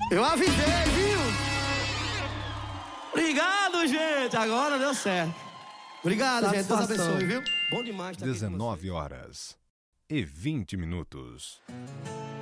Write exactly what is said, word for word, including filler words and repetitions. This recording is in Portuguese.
Eu avisei, viu? Obrigado, gente. Agora deu certo. Obrigado, gente. Deus abençoe, viu? Bom demais estar aqui com vocês. dezenove horas e vinte minutos.